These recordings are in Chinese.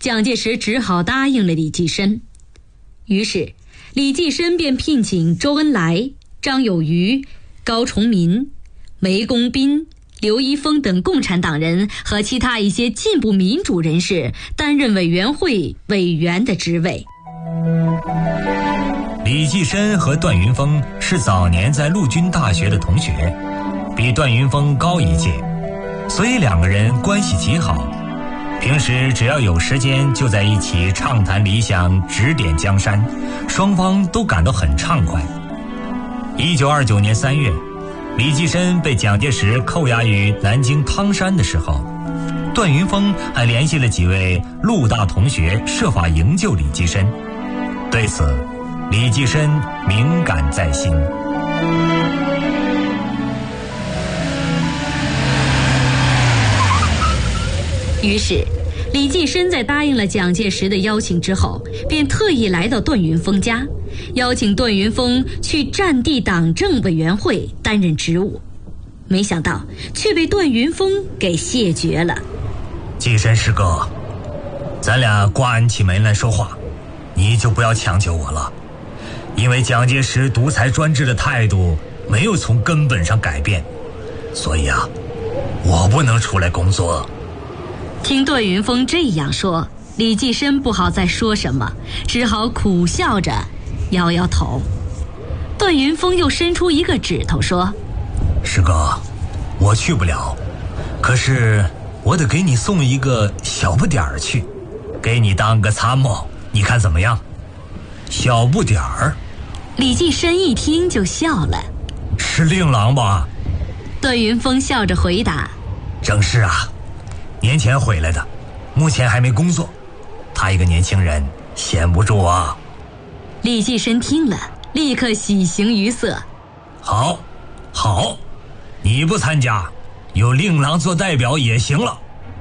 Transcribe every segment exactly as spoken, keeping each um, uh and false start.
蒋介石只好答应了李济深。于是李济深便聘请周恩来、张有余、高崇民、梅公斌、刘一峰等共产党人和其他一些进步民主人士担任委员会委员的职位。 李济深和段云峰是早年在陆军大学的同学，比段云峰高一届，所以两个人关系极好，平时只要有时间就在一起畅谈理想，指点江山，双方都感到很畅快。一九二九年三月，李济深被蒋介石扣押于南京汤山的时候，段云峰还联系了几位陆大同学，设法营救李济深。对此，李济深敏感在心。 于是李济深在答应了蒋介石的邀请之后，便特意来到段云峰家，邀请段云峰去战地党政委员会担任职务。没想到却被段云峰给谢绝了。 济深师哥，咱俩关起门来说话，你就不要强求我了，因为蒋介石独裁专制的态度没有从根本上改变，所以啊，我不能出来工作。 听段云峰这样说，李济深不好再说什么，只好苦笑着摇摇头。段云峰又伸出一个指头说： 师哥，我去不了，可是我得给你送一个小不点儿去，给你当个参谋，你看怎么样？小不点儿？ 李济深一听就笑了。 是令郎吧？ 段云峰笑着回答： 正是啊，年前回来的，目前还没工作，他一个年轻人闲不住啊。 李济深听了，立刻喜形于色。 好，好，你不参加，有令郎做代表也行了。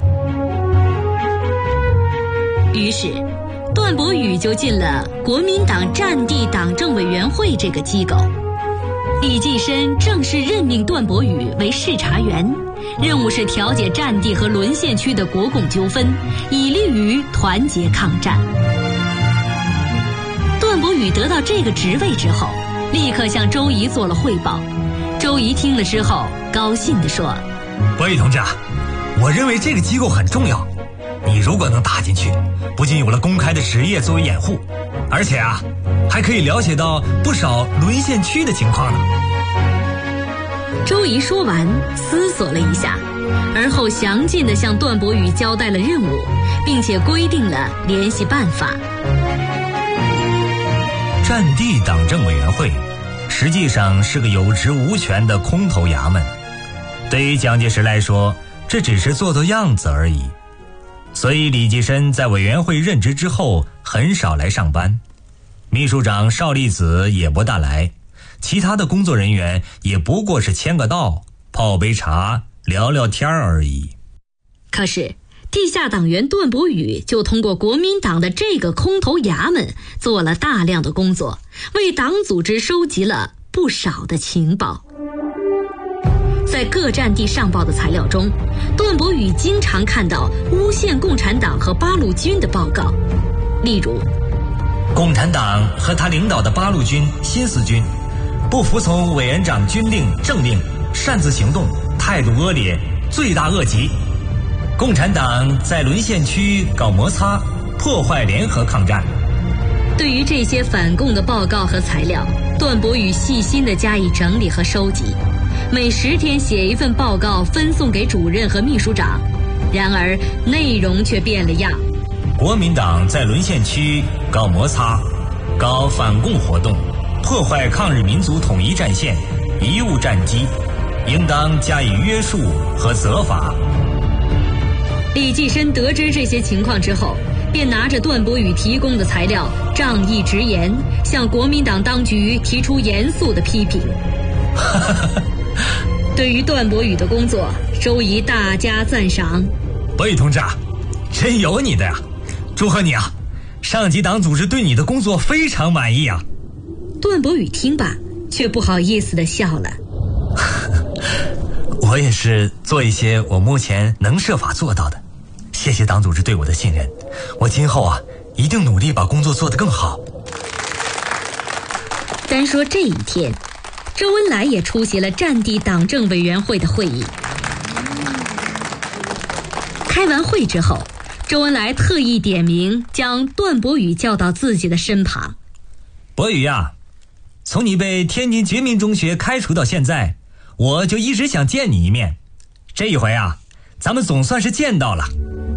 于是段伯宇就进了国民党战地党政委员会这个机构。李济深正式任命段伯宇为视察员，任务是调解战地和沦陷区的国共纠纷，以利于团结抗战。段伯宇得到这个职位之后，立刻向周仪做了汇报。周仪听了之后高兴地说： 伯宇同志，我认为这个机构很重要，你如果能打进去，不仅有了公开的职业作为掩护，而且啊，还可以了解到不少沦陷区的情况呢。 周仪说完思索了一下，而后详尽地向段伯宇交代了任务，并且规定了联系办法。 战地党政委员会实际上是个有职无权的空头衙门，对于蒋介石来说，这只是做做样子而已。所以李济深在委员会任职之后很少来上班，秘书长邵力子也不大来，其他的工作人员也不过是签个到，泡杯茶，聊聊天而已。 可是地下党员段伯宇就通过国民党的这个空头衙门做了大量的工作，为党组织收集了不少的情报。在各战地上报的材料中，段伯宇经常看到诬陷共产党和八路军的报告，例如共产党和他领导的八路军、新四军不服从委员长军令政令，擅自行动，态度恶劣，罪大恶极。共产党在沦陷区搞摩擦，破坏联合抗战。 对于这些反共的报告和材料，段伯宇细心地加以整理和收集，每十天写一份报告分送给主任和秘书长，然而内容却变了样。 国民党在沦陷区搞摩擦，搞反共活动，破坏抗日民族统一战线，贻误战机，应当加以约束和责罚。 李济深得知这些情况之后，便拿着段伯宇提供的材料仗义直言，向国民党当局提出严肃的批评。对于段伯宇的工作，周仪大加赞赏。 伯宇同志啊，真有你的呀，祝贺你啊，上级党组织对你的工作非常满意啊。 段伯宇听罢却不好意思地笑了。 我也是做一些我目前能设法做到的， 谢谢党组织对我的信任，我今后啊一定努力把工作做得更好。 单说这一天，周恩来也出席了战地党政委员会的会议。开完会之后，周恩来特意点名将段伯宇叫到自己的身旁。 伯宇呀，从你被天津觉民中学开除到现在，我就一直想见你一面。这一回啊，咱们总算是见到了。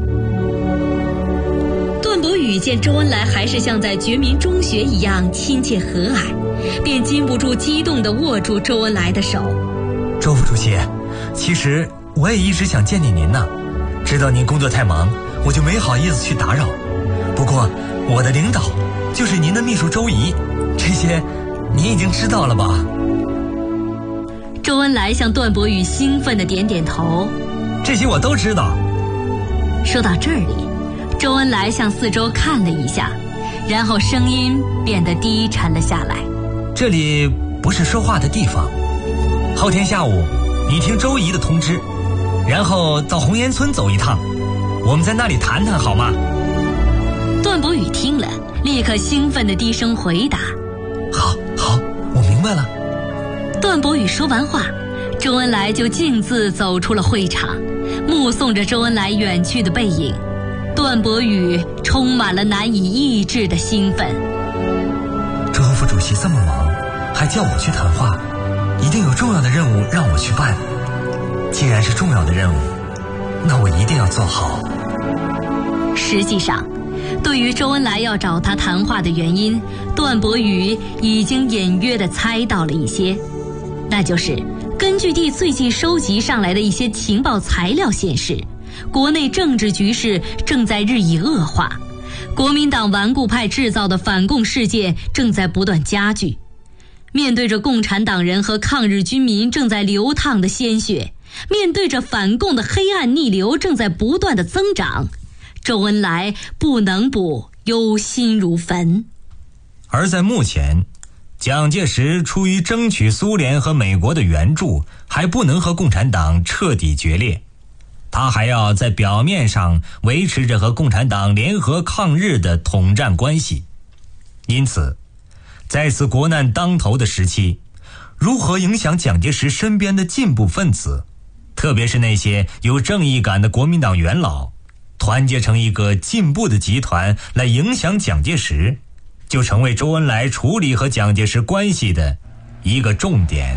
段伯宇见周恩来还是像在觉民中学一样亲切和蔼，便禁不住激动地握住周恩来的手。 周副主席，其实我也一直想见见您呢，知道您工作太忙，我就没好意思去打扰。不过我的领导就是您的秘书周仪，这些您已经知道了吧？ 周恩来向段伯宇兴奋地点点头。 这些我都知道。 说到这里，周恩来向四周看了一下，然后声音变得低沉了下来。 这里不是说话的地方，后天下午你听周仪的通知，然后到红岩村走一趟，我们在那里谈谈好吗？ 段伯宇听了，立刻兴奋地低声回答： 好，好，我明白了。 段伯宇说完话，周恩来就径自走出了会场，目送着周恩来远去的背影，段伯宇充满了难以抑制的兴奋。 周副主席这么忙，还叫我去谈话，一定有重要的任务让我去办。既然是重要的任务，那我一定要做好。 实际上，对于周恩来要找他谈话的原因，段伯宇已经隐约地猜到了一些，那就是根据地最近收集上来的一些情报材料显示，国内政治局势正在日益恶化，国民党顽固派制造的反共事件正在不断加剧。面对着共产党人和抗日军民正在流淌的鲜血，面对着反共的黑暗逆流正在不断的增长，周恩来不能不忧心如焚。 而在目前，蒋介石出于争取苏联和美国的援助，还不能和共产党彻底决裂，他还要在表面上维持着和共产党联合抗日的统战关系。因此，在此国难当头的时期，如何影响蒋介石身边的进步分子，特别是那些有正义感的国民党元老，团结成一个进步的集团来影响蒋介石，就成为周恩来处理和蒋介石关系的一个重点。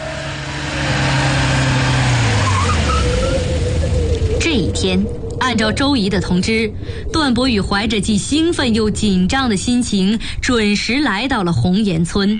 这一天，按照周仪的通知，段伯宇怀着既兴奋又紧张的心情，准时来到了红岩村。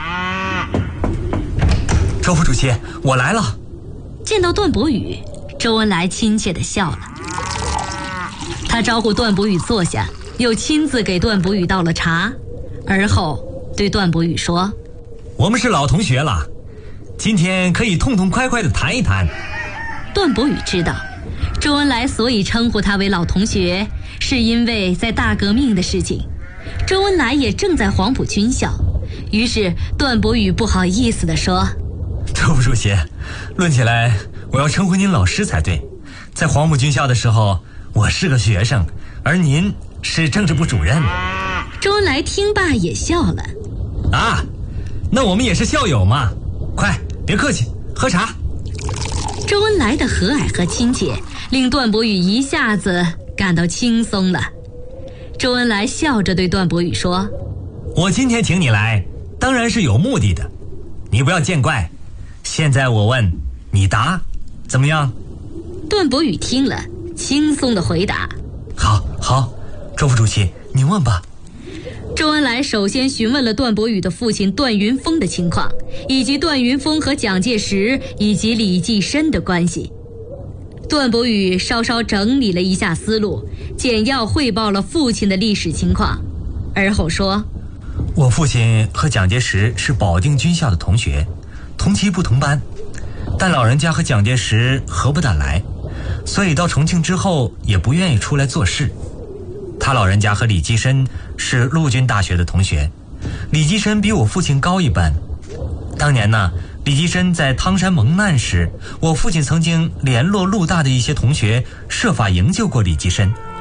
周副主席，我来了。 见到段伯宇，周恩来亲切地笑了。他招呼段伯宇坐下，又亲自给段伯宇倒了茶，而后对段伯宇说： 我们是老同学了，今天可以痛痛快快地谈一谈。 段伯宇知道周恩来所以称呼他为老同学，是因为在大革命的事情，周恩来也正在黄埔军校，于是段伯宇不好意思地说： 周副主席，论起来我要称呼您老师才对，在黄埔军校的时候我是个学生，而您是政治部主任。 周恩来听罢也笑了。 啊，那我们也是校友嘛，快别客气，喝茶。 周恩来的和蔼和亲切令段伯宇一下子感到轻松了。周恩来笑着对段伯宇说： 我今天请你来当然是有目的的，你不要见怪，现在我问你答，怎么样？ 段伯宇听了轻松地回答： 好好，周副主席您问吧。 周恩来首先询问了段伯宇的父亲段云峰的情况，以及段云峰和蒋介石以及李济深的关系。段伯宇稍稍整理了一下思路，简要汇报了父亲的历史情况，而后说： 我父亲和蒋介石是保定军校的同学，同期不同班，但老人家和蒋介石合不大来，所以到重庆之后也不愿意出来做事。他老人家和李济深是陆军大学的同学，李济深比我父亲高一班。当年呢， 李济深在汤山蒙难时，我父亲曾经联络陆大的一些同学，设法营救过李济深。